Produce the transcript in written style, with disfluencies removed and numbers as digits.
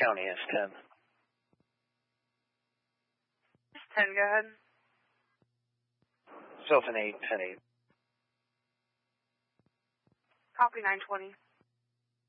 county is 10. It's 10, go ahead. Self an 8, 10-8. Copy 920.